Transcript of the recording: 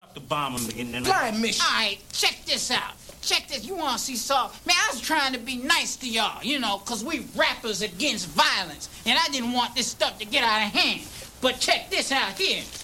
The bomb again. Blind mission. All right, check this out. Check this. You want to see Saul? Man, I was trying to be nice to y'all, you know, because we rappers against violence. And I didn't want this stuff to get out of hand. But check this out here.